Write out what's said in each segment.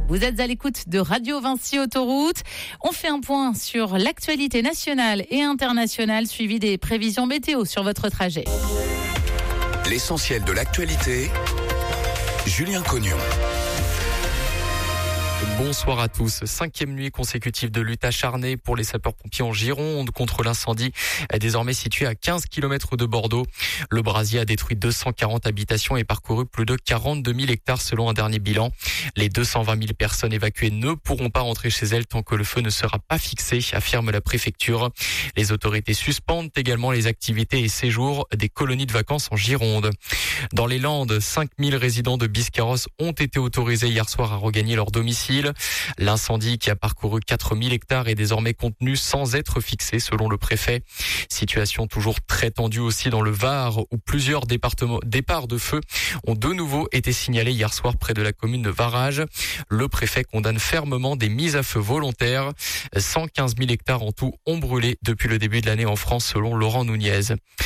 Vous êtes à l'écoute de Radio Vinci Autoroute. On fait un point sur l'actualité nationale et internationale, suivi des prévisions météo sur votre trajet. L'essentiel de l'actualité, Julien Cognon. Bonsoir à tous. 5e nuit consécutive de lutte acharnée pour les sapeurs-pompiers en Gironde contre l'incendie désormais situé à 15 km de Bordeaux. Le brasier a détruit 240 habitations et parcouru plus de 42 000 hectares selon un dernier bilan. Les 220 000 personnes évacuées ne pourront pas rentrer chez elles tant que le feu ne sera pas fixé, affirme la préfecture. Les autorités suspendent également les activités et séjours des colonies de vacances en Gironde. Dans les Landes, 5 000 résidents de Biscarrosse ont été autorisés hier soir à regagner leur domicile. L'incendie qui a parcouru 4 000 hectares est désormais contenu sans être fixé selon le préfet. Situation toujours très tendue aussi dans le Var où plusieurs départs de feu ont de nouveau été signalés hier soir près de la commune de Varage. Le préfet condamne fermement des mises à feu volontaires. 115 000 hectares en tout ont brûlé depuis le début de l'année en France selon Laurent Nunez.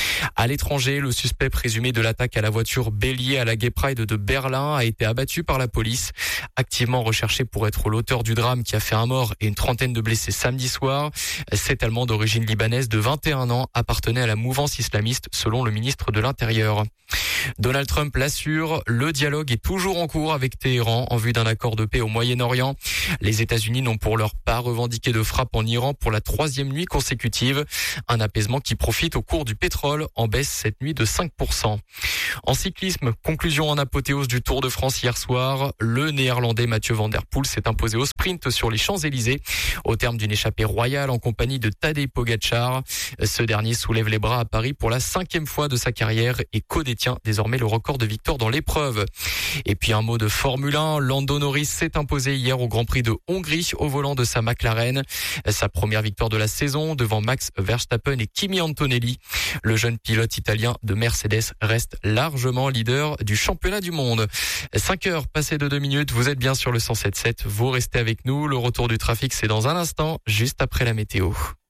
À l'étranger, le suspect présumé de l'attaque à la voiture bélier à la Gay Pride de Berlin a été abattu par la police. Activement recherché pour être l'auteur du drame qui a fait un mort et une trentaine de blessés samedi soir. Cet Allemand d'origine libanaise de 21 ans appartenait à la mouvance islamiste selon le ministre de l'Intérieur. Donald Trump l'assure, le dialogue est toujours en cours avec Téhéran en vue d'un accord de paix au Moyen-Orient. Les États-Unis n'ont pour leur part revendiqué de frappe en Iran pour la 3e nuit consécutive. Un apaisement qui profite au cours du pétrole en baisse cette nuit de 5%. En cyclisme, conclusion en apothéose du Tour de France hier soir. Le Néerlandais Mathieu Van Der Poel s'est imposé au sprint sur les Champs-Élysées au terme d'une échappée royale en compagnie de Tadej Pogačar. Ce dernier soulève les bras à Paris pour la 5e fois de sa carrière et codétient désormais le record de victoire dans l'épreuve. Et puis un mot de Formule 1, Lando Norris s'est imposé hier au Grand Prix de Hongrie au volant de sa McLaren. Sa première victoire de la saison devant Max Verstappen et Kimi Antonelli. Le jeune pilote italien de Mercedes reste largement leader du championnat du monde. 5 heures passées de 2 minutes, vous êtes bien sur le 107.7, vous restez avec nous. Le retour du trafic, c'est dans un instant, juste après la météo.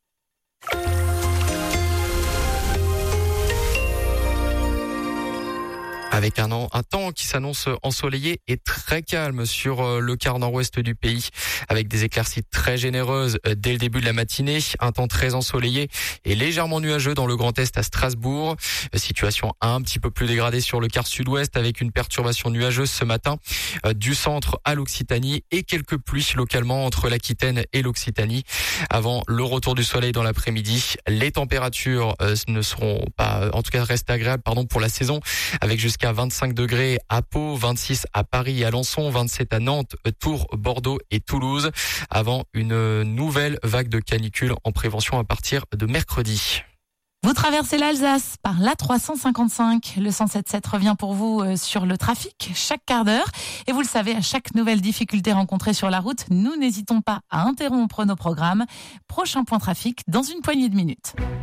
Avec un temps qui s'annonce ensoleillé et très calme sur le quart nord-ouest du pays, avec des éclaircies très généreuses dès le début de la matinée, un temps très ensoleillé et légèrement nuageux dans le Grand Est à Strasbourg. Situation un petit peu plus dégradée sur le quart sud-ouest avec une perturbation nuageuse ce matin du centre à l'Occitanie et quelques pluies localement entre l'Aquitaine et l'Occitanie. Avant le retour du soleil dans l'après-midi, les températures ne seront pas, en tout cas restent agréables pour la saison, avec jusqu'à 25 degrés à Pau, 26 à Paris et Alençon, 27 à Nantes, Tours, Bordeaux et Toulouse, avant une nouvelle vague de canicule en prévention à partir de mercredi. Vous traversez l'Alsace par l'A355. Le 107.7 revient pour vous sur le trafic chaque quart d'heure. Et vous le savez, à chaque nouvelle difficulté rencontrée sur la route, nous n'hésitons pas à interrompre nos programmes. Prochain point trafic dans une poignée de minutes.